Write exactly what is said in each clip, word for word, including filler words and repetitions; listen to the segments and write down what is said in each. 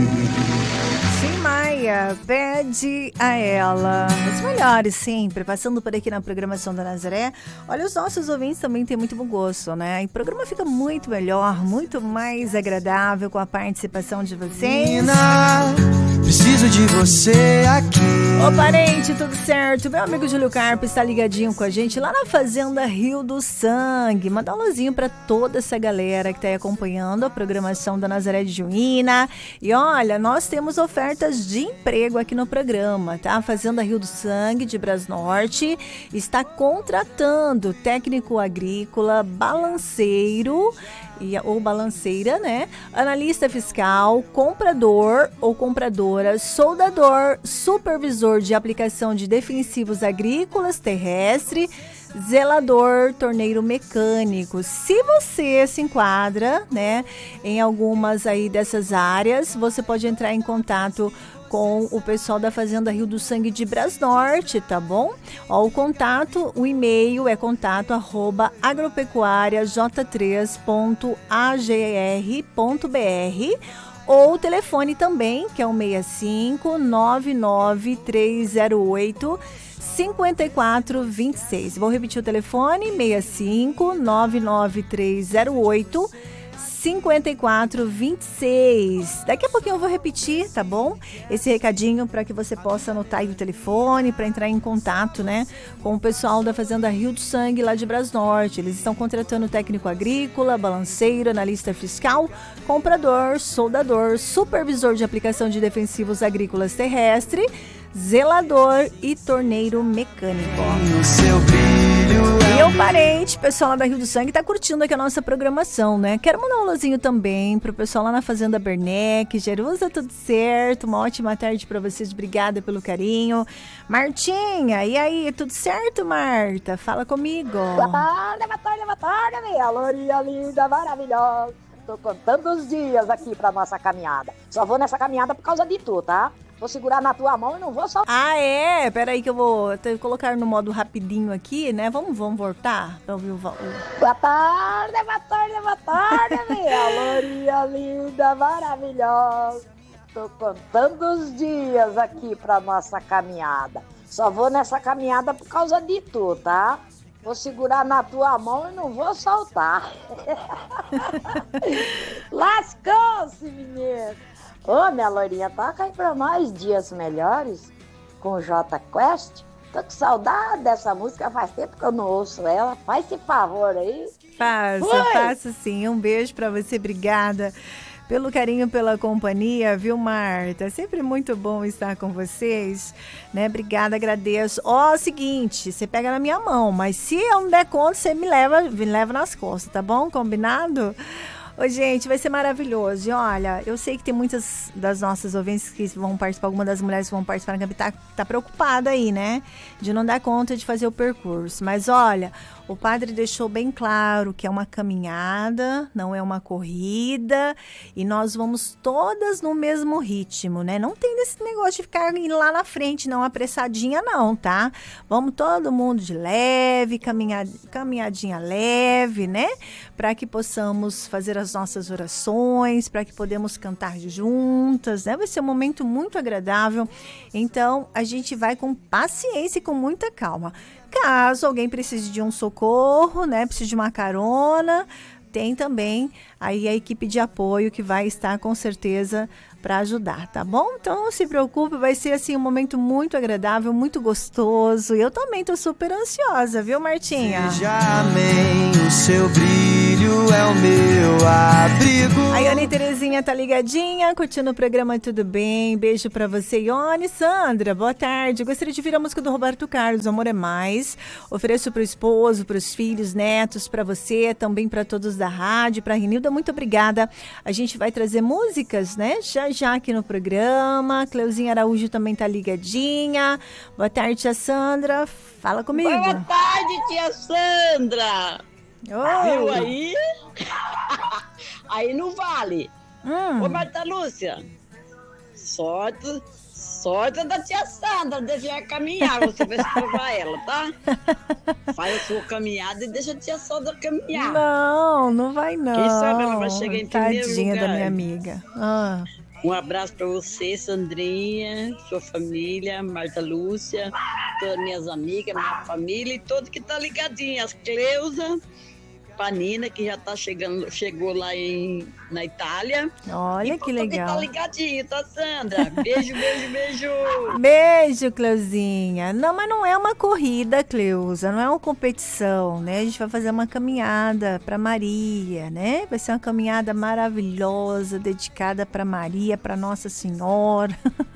Tim Maia, pede a ela. Os melhores sempre, passando por aqui na programação da Nazaré. Olha, os nossos ouvintes também têm muito bom gosto, né? E o programa fica muito melhor, muito mais agradável com a participação de vocês. Menina, preciso de você aqui. Ô parente, tudo certo? Meu amigo Júlio Carpo está ligadinho com a gente lá na Fazenda Rio do Sangue. Manda um alôzinho pra toda essa galera que tá aí acompanhando a programação da Nazaré de Juína. E olha, nós temos ofertas de emprego aqui no programa, tá? A Fazenda Rio do Sangue de Brasnorte está contratando técnico agrícola, balanceiro E, ou balanceira, né? Analista fiscal, comprador ou compradora, soldador, supervisor de aplicação de defensivos agrícolas terrestre, zelador, torneiro mecânico. Se você se enquadra, né, em algumas aí dessas áreas, você pode entrar em contato com o pessoal da Fazenda Rio do Sangue de Brasnorte, tá bom? Ó, o contato, o e-mail é contato arroba agropecuária j três ponto a g r ponto b r ou o telefone também, que é o seis cinco nove nove três zero oito cinco quatro dois seis. Vou repetir o telefone, seis cinco nove nove três zero oito cinco quatro dois seis. Daqui a pouquinho eu vou repetir, tá bom? Esse recadinho para que você possa anotar aí o telefone para entrar em contato, né, com o pessoal da Fazenda Rio do Sangue lá de Brasnorte. Eles estão contratando técnico agrícola, balanceiro, analista fiscal, comprador, soldador, supervisor de aplicação de defensivos agrícolas terrestre, zelador e torneiro mecânico. O seu brilho E eu, parente, pessoal lá da Rio do Sangue tá curtindo aqui a nossa programação, né? Quero mandar um alôzinho também pro pessoal lá na Fazenda Bernec, Jerusa, tudo certo? Uma ótima tarde pra vocês, obrigada pelo carinho. Martinha, e aí, tudo certo, Marta? Fala comigo. Boa tarde, boa tarde, boa tarde, minha lourinha linda, maravilhosa. Tô contando os dias aqui pra nossa caminhada. Só vou nessa caminhada por causa de tu, tá? Vou segurar na tua mão e não vou soltar. Ah, é? Peraí que eu vou te colocar no modo rapidinho aqui, né? Vamos, vamos voltar pra ouvir o... Boa tarde, boa tarde, boa tarde, minha lourinha linda, maravilhosa. Tô contando os dias aqui pra nossa caminhada. Só vou nessa caminhada por causa de tu, tá? Vou segurar na tua mão e não vou soltar. Lascou-se, menino. Ô, minha loirinha, toca aí pra nós Dias Melhores com o J Quest. Tô com saudade dessa música, faz tempo que eu não ouço ela. Faz esse favor aí. Faça, Oi. faço sim. Um beijo pra você, obrigada pelo carinho, pela companhia, viu, Marta? É sempre muito bom estar com vocês, né? Obrigada, agradeço. Ó, seguinte, você pega na minha mão, mas se eu não der conta, você me leva, me leva nas costas, tá bom? Combinado? Ô, gente, vai ser maravilhoso. E olha, eu sei que tem muitas das nossas ouvintes que vão participar, algumas das mulheres que vão participar, que tá, tá preocupada aí, né? De não dar conta de fazer o percurso. Mas olha, o padre deixou bem claro que é uma caminhada, não é uma corrida, e nós vamos todas no mesmo ritmo, né? Não tem esse negócio de ficar indo lá na frente, não, apressadinha não, tá? Vamos todo mundo de leve, caminhad, caminhadinha leve, né? Para que possamos fazer as nossas orações, para que podemos cantar juntas, né? Vai ser um momento muito agradável. Então, a gente vai com paciência e com muita calma. Caso alguém precise de um socorro, né, precise de uma carona, tem também aí a equipe de apoio que vai estar com certeza para ajudar, tá bom? Então não se preocupe, vai ser assim um momento muito agradável, muito gostoso. E eu também tô super ansiosa, viu, Martinha? Veja, amém, o seu brilho é o meu abrigo. A Ione Terezinha tá ligadinha, curtindo o programa Tudo Bem. Beijo pra você, Ione. Sandra, boa tarde. Gostaria de ouvir a música do Roberto Carlos, Amor é Mais. Ofereço pro esposo, pros filhos, netos, pra você, também pra todos da rádio, pra Renilda, muito obrigada. A gente vai trazer músicas, né? Já já aqui no programa. Cleuzinha Araújo também tá ligadinha. Boa tarde, tia Sandra. Fala comigo. Boa tarde, tia Sandra. Oi. Viu aí? Aí não vale. Hum. Ô, Marta Lúcia, sorte, sorte da tia Sandra, deixa ela caminhar, você vai salvar ela, tá? Faz a sua caminhada e deixa a tia Sandra caminhar. Não, não vai não. Quem sabe ela vai chegar em primeiro Tadinha lugar. da minha amiga. Ah. Um abraço para você, Sandrinha, sua família, Marta Lúcia, todas minhas amigas, minha família e todos que estão tá ligadinhos. As Cleusa, Panina, que já tá chegando, chegou lá em, na Itália. Olha que legal. Que tá ligadinho, tá, Sandra? Beijo, beijo, beijo. Beijo, Cleuzinha. Não, mas não é uma corrida, Cleusa, não é uma competição, né? A gente vai fazer uma caminhada para Maria, né? Vai ser uma caminhada maravilhosa, dedicada para Maria, para Nossa Senhora.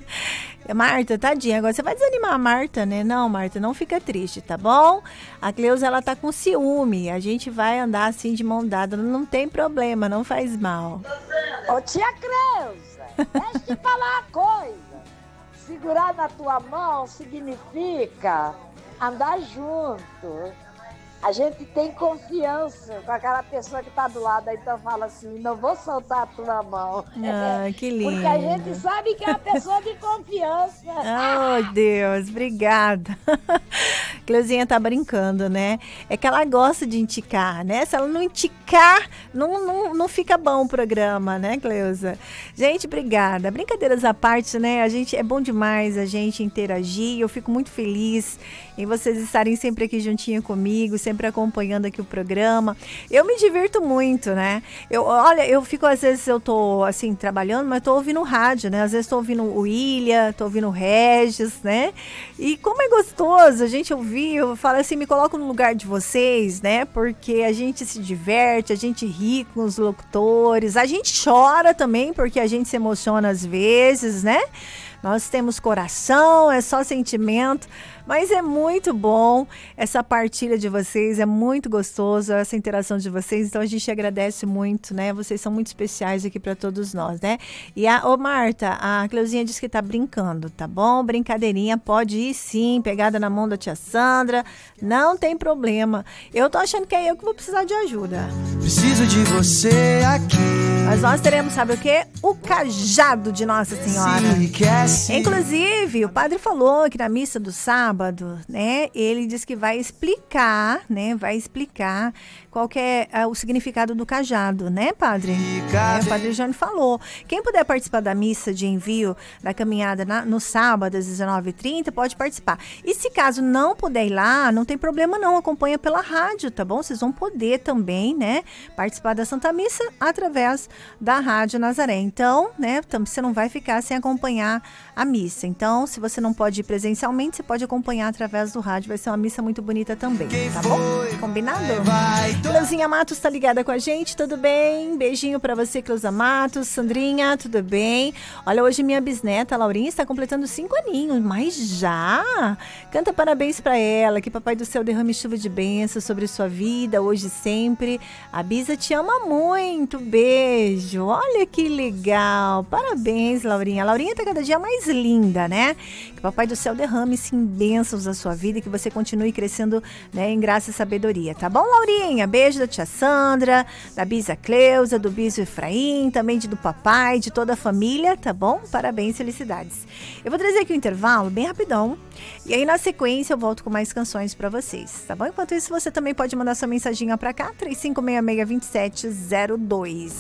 Marta, tadinha, agora você vai desanimar a Marta, né? Não, Marta, não fica triste, tá bom? A Cleusa, ela tá com ciúme, a gente vai andar assim de mão dada, não tem problema, não faz mal. Ô tia Cleusa, deixa eu te falar uma coisa. Segurar na tua mão significa andar junto. A gente tem confiança com aquela pessoa que tá do lado, então fala assim, não vou soltar a tua mão. Ah, que lindo. Porque a gente sabe que é uma pessoa de confiança. Oh, Deus, obrigada. Cleuzinha tá brincando, né? É que ela gosta de enticar, né? Se ela não enticar, não, não, não fica bom o programa, né, Cleusa? Gente, obrigada. Brincadeiras à parte, né? A gente, é bom demais a gente interagir. Eu fico muito feliz em vocês estarem sempre aqui juntinho comigo, sempre acompanhando aqui o programa. Eu me divirto muito, né? Eu, olha, eu fico, às vezes, eu tô, assim, trabalhando, mas tô ouvindo rádio, né? Às vezes tô ouvindo o William, tô ouvindo o Regis, né? E como é gostoso a gente ouvir, eu falo assim, me coloco no lugar de vocês, né? Porque a gente se diverte, a gente ri com os locutores, a gente chora também, porque a gente se emociona às vezes, né? Nós temos coração, é só sentimento, mas é muito bom essa partilha de vocês, é muito gostoso essa interação de vocês, então a gente agradece muito, né? Vocês são muito especiais aqui para todos nós, né? E a, ô Marta, a Cleuzinha disse que tá brincando, tá bom? Brincadeirinha, pode ir sim, pegada na mão da tia Sandra, não tem problema. Eu tô achando que é eu que vou precisar de ajuda. Preciso de você aqui. Mas nós teremos, sabe o quê? O cajado de Nossa Senhora. Inclusive, o padre falou que na missa do sábado, né, ele disse que vai explicar, né, vai explicar qual que é uh, o significado do cajado, né, padre? É, o padre Johnny falou. Quem puder participar da missa de envio da caminhada na, no sábado às dezenove e trinta, pode participar. E se caso não puder ir lá, não tem problema não, acompanha pela rádio, tá bom? Vocês vão poder também, né, participar da Santa Missa através da Rádio Nazaré. Então, né, você não vai ficar sem acompanhar a missa. Então, se você não pode ir presencialmente, você pode acompanhar através do rádio. Vai ser uma missa muito bonita também, tá bom? Combinado? Cleuzinha Matos tá ligada com a gente, tudo bem? Beijinho pra você, Cleusa Matos. Sandrinha, tudo bem? Olha, hoje minha bisneta, a Laurinha, está completando cinco aninhos, mas já? Canta parabéns pra ela, que Papai do Céu derrame chuva de bênção sobre sua vida, hoje e sempre. A Bisa te ama muito, beijo. Olha que legal, parabéns, Laurinha. A Laurinha tá cada dia mais linda, né? Que Papai do Céu derrame sim bênçãos na sua vida e que você continue crescendo, né, em graça e sabedoria, tá bom, Laurinha? Beijo da tia Sandra, da Bisa Cleusa, do Biso Efraim, também de do papai, de toda a família, tá bom? Parabéns, felicidades. Eu vou trazer aqui um intervalo bem rapidão e aí na sequência eu volto com mais canções pra vocês, tá bom? Enquanto isso, você também pode mandar sua mensaginha pra cá, três cinco seis seis, dois sete zero dois.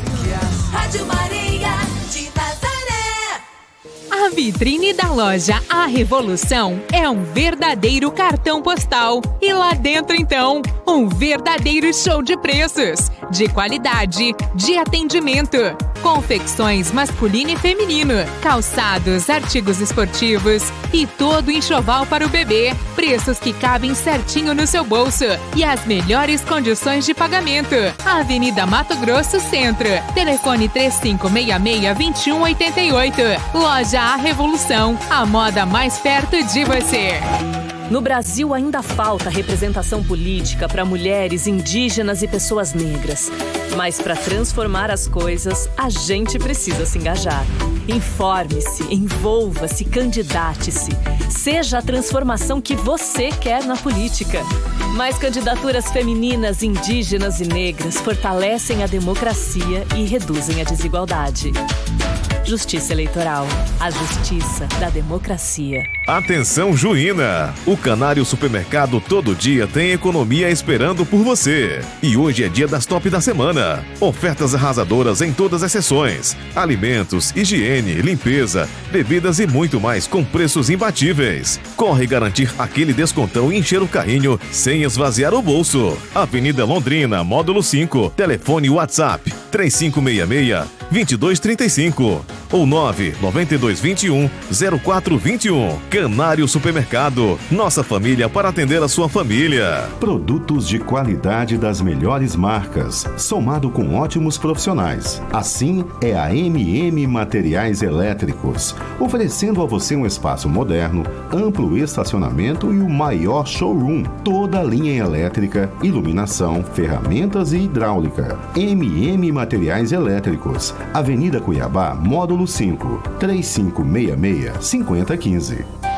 Rádio Maria de Nazaré. A vitrine da loja A Revolução é um verdadeiro cartão postal. E lá dentro, então, um verdadeiro show de preços, de qualidade, de atendimento. Confecções masculino e feminino, calçados, artigos esportivos e todo enxoval para o bebê. Preços que cabem certinho no seu bolso e as melhores condições de pagamento. Avenida Mato Grosso Centro. Telefone três cinco seis seis, dois um oito oito. Loja A Revolução, a moda mais perto de você. No Brasil ainda falta representação política para mulheres, indígenas e pessoas negras. Mas para transformar as coisas, a gente precisa se engajar. Informe-se, envolva-se, candidate-se. Seja a transformação que você quer na política. Mais candidaturas femininas, indígenas e negras fortalecem a democracia e reduzem a desigualdade. Justiça Eleitoral. A justiça da democracia. Atenção, Juína! O Canário Supermercado todo dia tem economia esperando por você. E hoje é dia das top da semana. Ofertas arrasadoras em todas as seções. Alimentos, higiene, limpeza, bebidas e muito mais com preços imbatíveis. Corre garantir aquele descontão e encher o carrinho sem esvaziar o bolso. Avenida Londrina, módulo cinco. Telefone WhatsApp três cinco seis seis, dois dois três cinco ou nove nove dois dois um, zero quatro dois um. Canário Supermercado. Nossa família para atender a sua família. Produtos de qualidade das melhores marcas, somado com ótimos profissionais. Assim é a M M Materiais Elétricos, oferecendo a você um espaço moderno, amplo estacionamento e o maior showroom. Toda a linha elétrica, iluminação, ferramentas e hidráulica. M M Materiais Elétricos, Avenida Cuiabá, módulo cinco, três cinco seis seis, cinco zero um cinco.